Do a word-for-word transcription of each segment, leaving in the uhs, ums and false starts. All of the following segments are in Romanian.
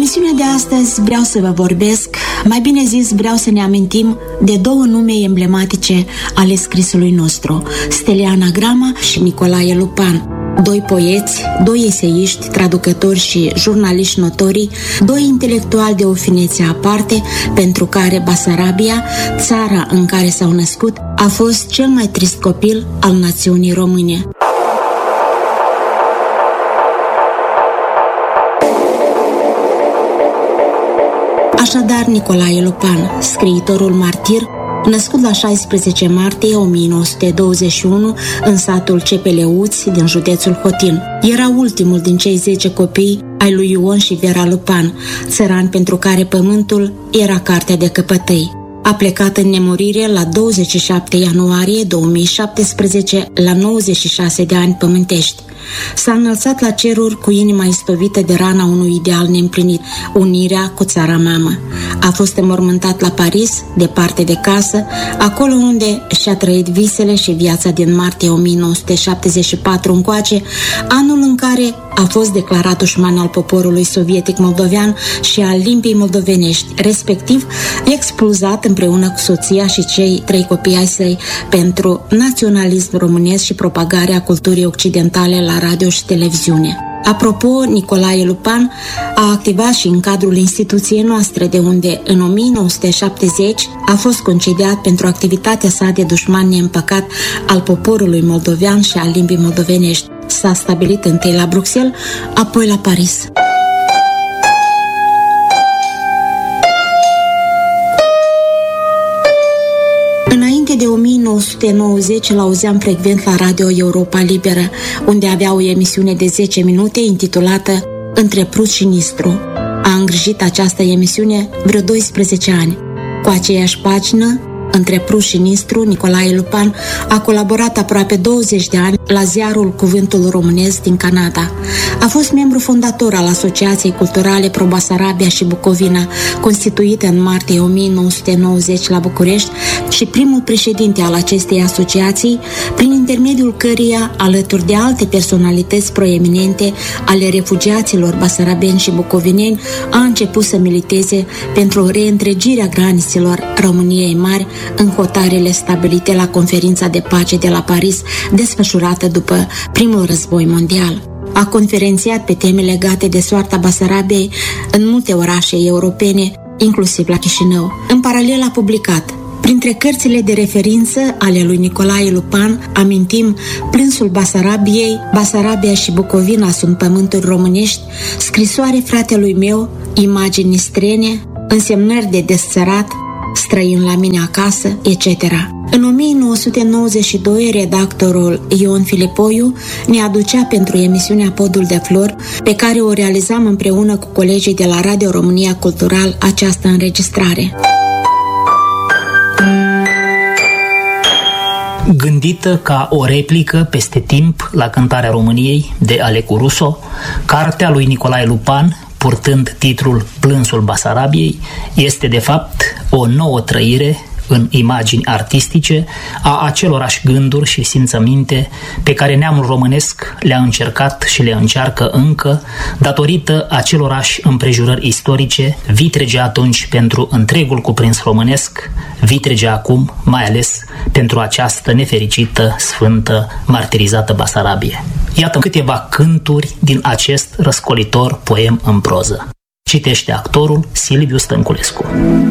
emisiunea de astăzi vreau să vă vorbesc, mai bine zis vreau să ne amintim de două nume emblematice ale scrisului nostru, Steliana Grama și Nicolae Lupan. Doi poeți, doi eseiști, traducători și jurnaliști notori, doi intelectuali de o finețe aparte, pentru care Basarabia, țara în care s-au născut, a fost cel mai trist copil al națiunii române. Așadar, Nicolae Lupan, scriitorul martir, născut la șaisprezece martie o mie nouă sute douăzeci și unu în satul Cepeleuți din județul Hotin. Era ultimul din cei zece copii ai lui Ion și Vera Lupan, țăran pentru care pământul era cartea de căpătâi. A plecat în nemurire la douăzeci și șapte ianuarie două mii șaptesprezece, la nouăzeci și șase de ani pământești. S-a înălțat la ceruri cu inima istovită de rana unui ideal neîmplinit, unirea cu țara mamă. A fost înmormântat la Paris, departe de casă, acolo unde și-a trăit visele și viața din martie o mie nouă sute șaptezeci și patru încoace, anul în care a fost declarat dușman al poporului sovietic moldovean și al limbii moldovenești, respectiv expulzat împreună cu soția și cei trei copii ai săi pentru naționalism românesc și propagarea culturii occidentale la radio și televiziune. Apropo, Nicolae Lupan a activat și în cadrul instituției noastre, de unde în o mie nouă sute șaptezeci a fost concediat pentru activitatea sa de dușman neîmpăcat al poporului moldovean și al limbii moldovenești. S-a stabilit întâi la Bruxelles, apoi la Paris. Înainte de o mie nouă sute nouăzeci l-auzeam frecvent la Radio Europa Liberă, unde avea o emisiune de zece minute intitulată Între Prut și Nistru. A îngrijit această emisiune vreo doisprezece ani. Cu aceeași pagină, Între Prut și Nistru, Nicolae Lupan a colaborat aproape douăzeci de ani la ziarul Cuvântul Românesc din Canada. A fost membru fondator al Asociației Culturale Pro Basarabia și Bucovina, constituită în martie o mie nouă sute nouăzeci la București, și primul președinte al acestei asociații, prin intermediul căreia, alături de alte personalități proeminente ale refugiaților basarabeni și bucovineni, a început să militeze pentru reîntregirea granițelor României Mari în hotarele stabilite la conferința de pace de la Paris, desfășurată după primul război mondial. A conferențiat pe teme legate de soarta Basarabiei în multe orașe europene, inclusiv la Chișinău. În paralel a publicat, printre cărțile de referință ale lui Nicolae Lupan, amintim Plânsul Basarabiei, Basarabia și Bucovina sunt pământuri românești, Scrisoare fratelui meu, Imagini strene, Însemnări de desțărat, Străin la mine acasă, et cetera. În o mie nouă sute nouăzeci și doi, redactorul Ion Filipoiu ne aducea pentru emisiunea Podul de Flori, pe care o realizam împreună cu colegii de la Radio România Cultural, această înregistrare. Gândită ca o replică peste timp la Cântarea României de Alecu Russo, cartea lui Nicolae Lupan, purtând titlul Plânsul Basarabiei, este de fapt o nouă trăire în imagini artistice a acelorași gânduri și simțăminte pe care neamul românesc le-a încercat și le încearcă încă, datorită acelorași împrejurări istorice, vitrege atunci pentru întregul cuprins românesc, vitrege acum mai ales pentru această nefericită, sfântă, martirizată Basarabie. Iată câteva cânturi din acest răscolitor poem în proză. Citește actorul Silviu Stănculescu.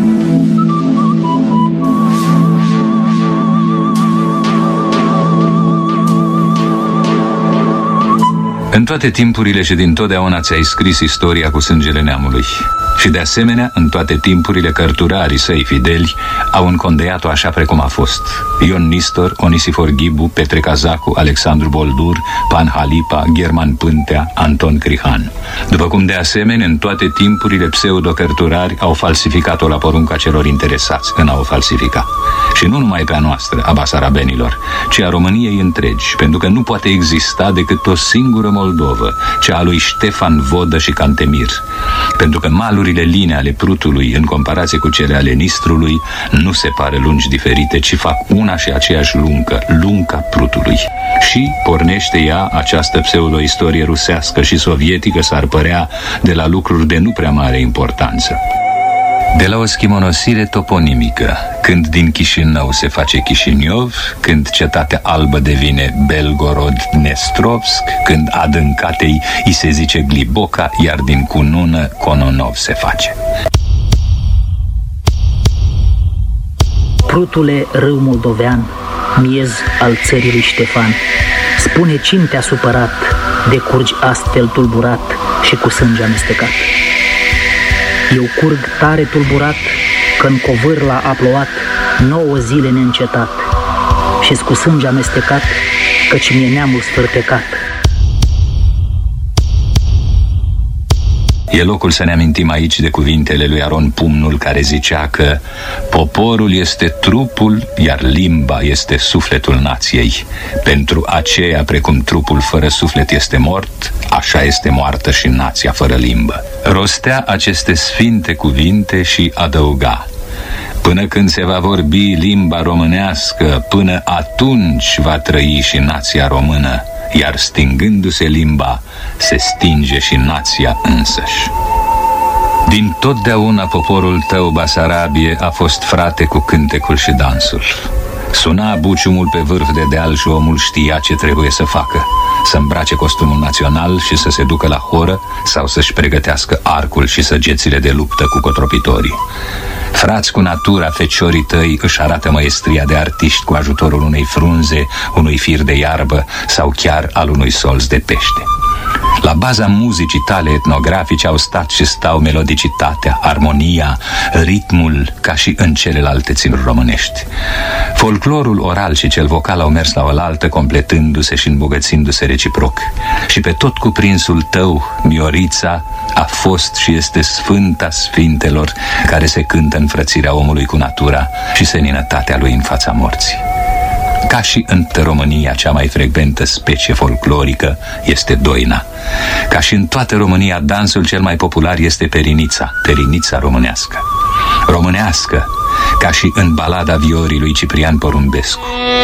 În toate timpurile și din totdeauna ți-ai scris istoria cu sângele neamului. Și de asemenea, în toate timpurile, cărturarii săi fideli au încondeiat-o așa precum a fost. Ion Nistor, Onisifor Ghibu, Petre Cazacu, Alexandru Boldur, Pan Halipa, German Pântea, Anton Crihan. După cum de asemenea, în toate timpurile, pseudo-cărturari au falsificat-o la porunca celor interesați în a o falsifica. Și nu numai pe a noastră, a basarabenilor, ci a României întregi, pentru că nu poate exista decât o singură Moldovă, cea a lui Ștefan Vodă și Cantemir, pentru că malurile line ale Prutului, în comparație cu cele ale Nistrului, nu se pare lungi diferite, ci fac una și aceeași luncă, lunca Prutului. Și pornește ea, această pseudo-istorie rusească și sovietică, s-ar părea, de la lucruri de nu prea mare importanță. De la o schimonosire toponimică, când din Chișinău se face Chișiniov, când cetatea albă devine Belgorod-Dnestrovsk, când adâncatei îi se zice Gliboca, iar din cunună Cononov se face. Prutule, râu moldovean, miez al țării lui Ștefan, spune cine te-a supărat de curgi astfel tulburat și cu sânge amestecat. Eu curg tare tulburat, că-n covârla a plouat nouă zile neîncetat și-s cu sânge amestecat, căci mi-e neamul sfârtecat. E locul să ne amintim aici de cuvintele lui Aron Pumnul, care zicea că poporul este trupul, iar limba este sufletul nației. Pentru aceea, precum trupul fără suflet este mort, așa este moartă și nația fără limbă. Rostea aceste sfinte cuvinte și adăuga: până când se va vorbi limba românească, până atunci va trăi și nația română, iar stingându-se limba, se stinge și nația însăși. Din totdeauna poporul tău, Basarabie, a fost frate cu cântecul și dansul. Suna buciumul pe vârf de deal și omul știa ce trebuie să facă: să îmbrace costumul național și să se ducă la horă, sau să-și pregătească arcul și săgețile de luptă cu cotropitorii. Frați cu natura, feciorii tăi își arată măestria de artiști cu ajutorul unei frunze, unui fir de iarbă sau chiar al unui solț de pește. La baza muzicii tale etnografice au stat și stau melodicitatea, armonia, ritmul, ca și în celelalte ținuri românești. Folclorul oral și cel vocal au mers la oaltă, completându-se și îmbogățindu-se reciproc. Și pe tot cuprinsul tău, Miorița a fost și este sfânta sfintelor, care se cântă în frățirea omului cu natura și seninătatea lui în fața morții. Ca și în România, cea mai frecventă specie folclorică este doina. Ca și în toată România, dansul cel mai popular este perinița, perinița românească. Românească, ca și în balada Viorii lui Ciprian Porumbescu.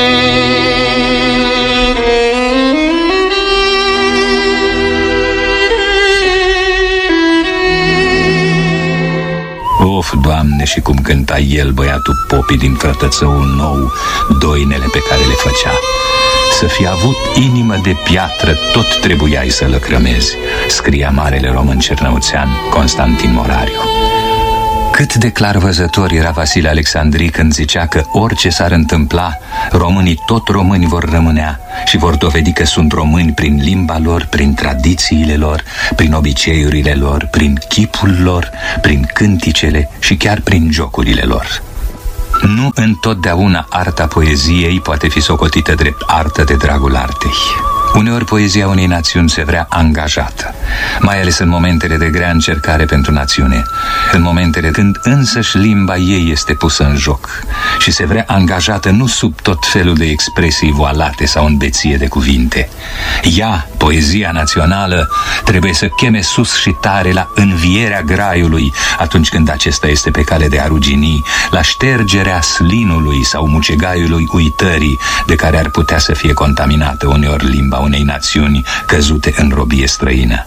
Of, Doamne, și cum cânta el, băiatul Popi, din Frătățăul Nou, doinele pe care le făcea. Să fi avut inimă de piatră, tot trebuiai să lăcrămezi, scria marele român cernăuțean Constantin Morariu. Cât de clarvăzător era Vasile Alexandrii când zicea că orice s-ar întâmpla, românii tot români vor rămânea și vor dovedi că sunt români prin limba lor, prin tradițiile lor, prin obiceiurile lor, prin chipul lor, prin cânticele și chiar prin jocurile lor. Nu întotdeauna arta poeziei poate fi socotită drept artă de dragul artei. Uneori poezia unei națiuni se vrea angajată, mai ales în momentele de grea încercare pentru națiune, în momentele când însăși limba ei este pusă în joc și se vrea angajată nu sub tot felul de expresii voalate sau în beție de cuvinte. Ea, poezia națională, trebuie să cheme sus și tare la învierea graiului atunci când acesta este pe cale de a rugini, la ștergerea slinului sau mucegaiului uitării de care ar putea să fie contaminată uneori limba unei națiuni căzute în robie străină.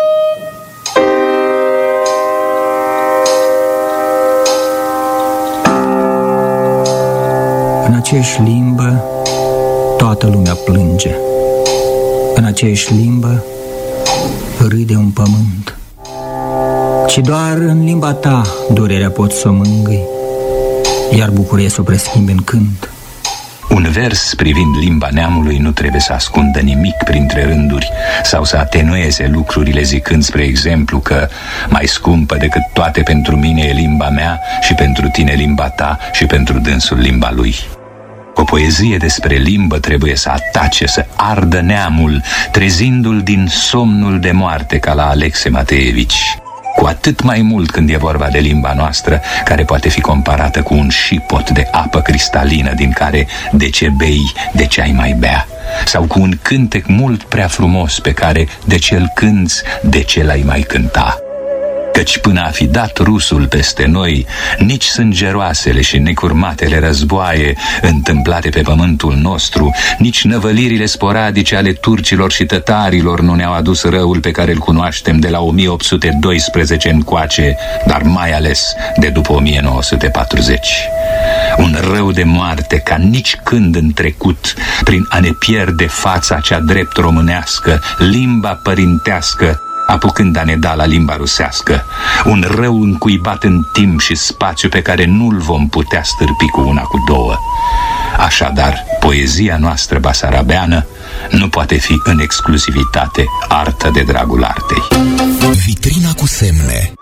În aceeași limbă toată lumea plânge. În aceeași limbă râde un pământ. Și doar în limba ta durerea poți să o mângâi, iar bucuria să o preschimbi în cânt. Un vers privind limba neamului nu trebuie să ascundă nimic printre rânduri sau să atenueze lucrurile, zicând, spre exemplu, că mai scumpă decât toate pentru mine e limba mea și pentru tine limba ta și pentru dânsul limba lui. O poezie despre limbă trebuie să atace, să ardă neamul, trezindu-l din somnul de moarte, ca la Alexe Mateevici. Cu atât mai mult când e vorba de limba noastră, care poate fi comparată cu un șipot de apă cristalină din care de ce bei, de ce ai mai bea, sau cu un cântec mult prea frumos pe care de ce îl cânți, de ce l-ai mai cânta. căci până a fi dat rusul peste noi, nici sângeroasele și necurmatele războaie întâmplate pe pământul nostru, nici năvălirile sporadice ale turcilor și tătarilor nu ne-au adus răul pe care îl cunoaștem de la o mie opt sute doisprezece încoace, dar mai ales de după o mie nouă sute patruzeci. Un rău de moarte ca nici când în trecut, prin a ne pierde fața cea drept românească, limba părintească, apucând a ne da la limba rusească. Un rău încuibat în timp și spațiu pe care nu-l vom putea stârpi cu una, cu două. Așadar, poezia noastră basarabeană nu poate fi în exclusivitate artă de dragul artei. Vitrina cu semne.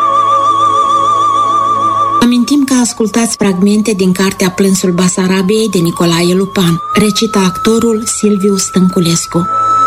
Amintim că ascultați fragmente din cartea Plânsul Basarabiei de Nicolae Lupan. Recită actorul Silviu Stânculescu.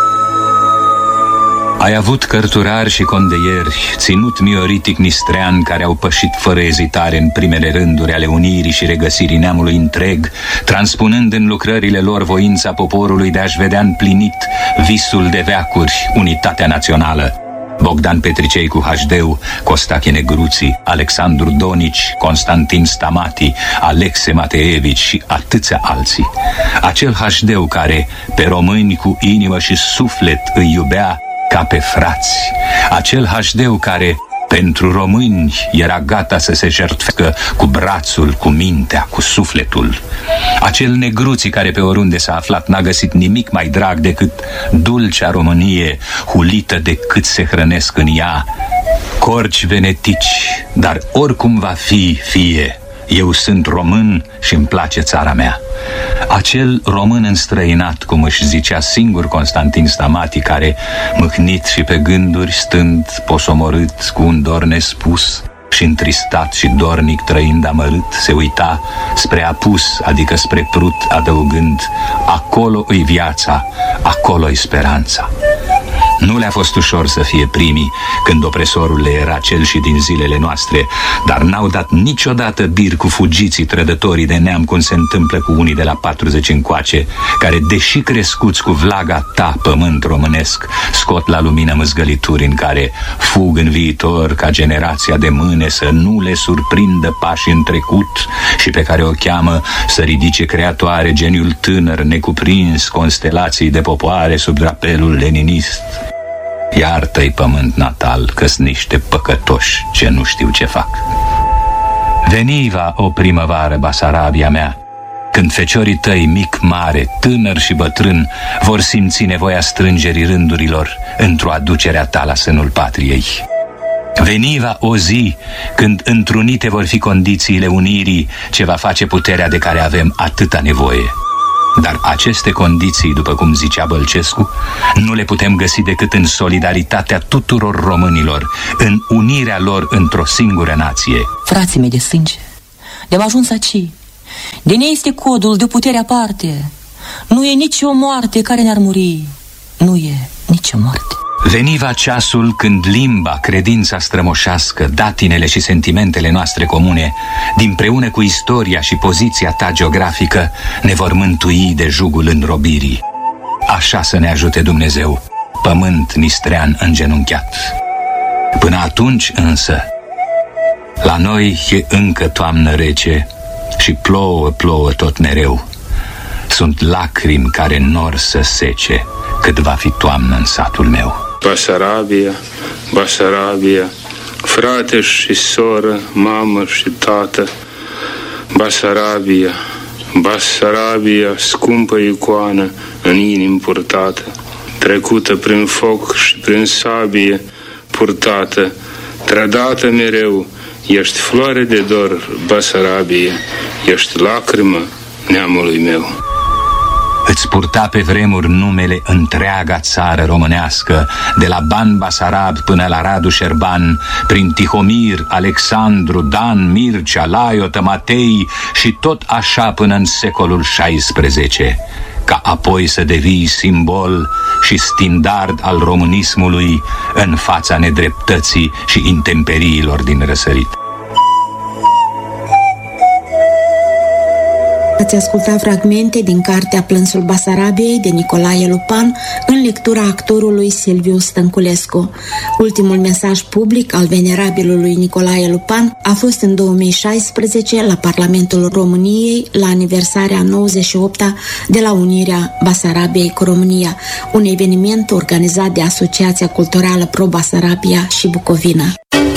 Ai avut cărturari și condeieri, ținut mioritic nistrean, care au pășit fără ezitare în primele rânduri ale unirii și regăsirii neamului întreg, transpunând în lucrările lor voința poporului de a-și vedea împlinit visul de veacuri, unitatea națională. Bogdan Petricei cu Hașdeu, Costache Negruții, Alexandru Donici, Constantin Stamati, Alexe Mateevici și atâția alții. Acel Hașdeu care pe români cu inimă și suflet îi iubea ca pe frați. Acel Hașdeu care pentru români era gata să se jertfească cu brațul, cu mintea, cu sufletul. Acel Negruții care pe oriunde s-a aflat n-a găsit nimic mai drag decât dulcea Românie, hulită de cât se hrănesc în ea corci venetici, dar oricum va fi, fie. Eu sunt român și îmi place țara mea. Acel român înstrăinat, cum își zicea singur Constantin Stamati, care, mâhnit și pe gânduri, stând posomorât cu un dor nespus și întristat și dornic trăind amărât, se uita spre apus, adică spre Prut, adăugând: acolo îi viața, acolo-i speranța. Nu le-a fost ușor să fie primii când opresorul le era cel și din zilele noastre, dar n-au dat niciodată bir cu fugiții trădătorii de neam, cum se întâmplă cu unii de la patruzeci încoace, care, deși crescuți cu vlaga ta pământ românesc, scot la lumină măzgălituri în care fug în viitor ca generația de mâine să nu le surprindă pașii în trecut și pe care o cheamă să ridice creatoare geniul tânăr necuprins constelații de popoare sub drapelul leninist. Iartă-i pământ natal, că-s niște păcătoși ce nu știu ce fac. Veni-va o primăvară, Basarabia mea, când feciorii tăi, mic, mare, tânăr și bătrân, vor simți nevoia strângerii rândurilor într-o aducerea ta la sânul patriei. Veni-va o zi când întrunite vor fi condițiile unirii ce va face puterea de care avem atâta nevoie. Dar aceste condiții, după cum zicea Bălcescu, nu le putem găsi decât în solidaritatea tuturor românilor, în unirea lor într-o singură nație. Frații mei de sânge, de-am ajuns aici. De ne este codul de putere aparte. Nu e nici o moarte care ne-ar muri. Nu e nici o moarte. Veni-va ceasul când limba, credința strămoșească, datinele și sentimentele noastre comune, dinpreună cu istoria și poziția ta geografică, ne vor mântui de jugul înrobirii. Așa să ne ajute Dumnezeu, pământ nistrean îngenunchiat. Până atunci însă, la noi e încă toamnă rece și plouă, plouă tot mereu. Sunt lacrimi care nor să sece cât va fi toamnă în satul meu. Basarabia, Basarabia, frate și soră, mamă și tată. Basarabia, Basarabia, scumpă icoană în inim purtată, trecută prin foc și prin sabie purtată, trădată mereu, ești floare de dor, Basarabia, ești lacrimă neamului meu. Îți purta pe vremuri numele întreaga țară românească, de la Ban Basarab până la Radu Șerban, prin Tihomir, Alexandru, Dan, Mircea, Laiot, Matei și tot așa până în secolul șaisprezece, ca apoi să devii simbol și standard al românismului în fața nedreptății și intemperiilor din răsărit. Ați ascultat fragmente din cartea Plânsul Basarabiei de Nicolae Lupan în în lectura actorului Silviu Stănculescu. Ultimul mesaj public al venerabilului Nicolae Lupan a fost în două mii șaisprezece la Parlamentul României, la aniversarea nouăzeci și opta de la unirea Basarabiei cu România, un eveniment organizat de Asociația Culturală Pro Basarabia și Bucovina.